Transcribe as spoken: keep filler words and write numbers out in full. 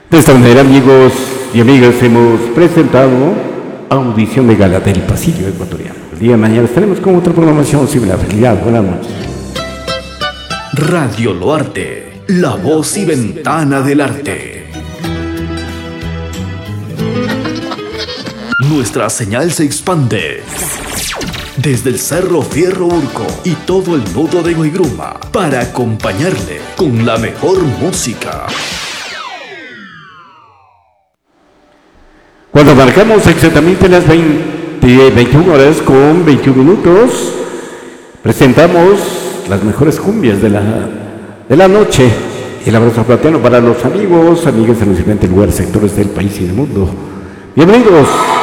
De esta manera, amigos y amigas, hemos presentado Audición de Gala del Pasillo Ecuatoriano. El día de mañana estaremos con otra programación similar. Felicidades, buenas noches. Radio Loarte, la voz y ventana del arte. Nuestra señal se expande desde el Cerro Fierro Urco y todo el nudo de Guaygruma para acompañarle con la mejor música. Cuando marcamos exactamente las veinte, veintiuna horas con veintiún minutos, presentamos las mejores cumbias de la, de la noche. El abrazo fraterno para los amigos, amigas en los diferentes lugares, sectores del país y del mundo. Bienvenidos.